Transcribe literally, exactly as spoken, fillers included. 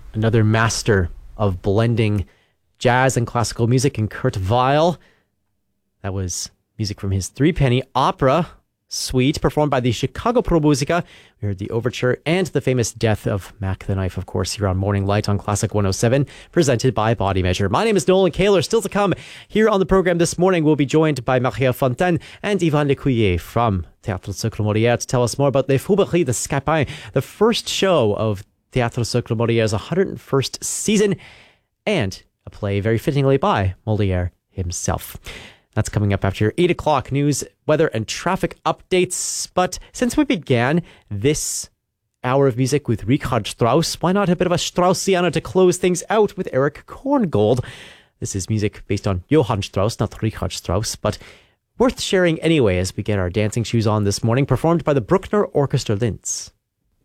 another master of blending jazz and classical music in Kurt Weill. That was music from his three-penny opera suite performed by the Chicago ProMusica. We heard the overture and the famous death of Mac the Knife, of course, here on Morning Light on Classic one oh seven, presented by Body Measure. My name is Nolan Kaler. Still to come here on the program this morning, we'll be joined by Maria Fontaine and Yvan Lecuyer from Théâtre Cercle Molière to tell us more about Les Faubourgs de Scapin, the first show of Théâtre Cercle Molière's one hundred first season, and a play very fittingly by Molière himself. That's coming up after your eight o'clock news, weather, and traffic updates. But since we began this hour of music with Richard Strauss, why not a bit of a Straussiana to close things out with Eric Korngold? This is music based on Johann Strauss, not Richard Strauss, but worth sharing anyway as we get our dancing shoes on this morning, performed by the Bruckner Orchestra Linz.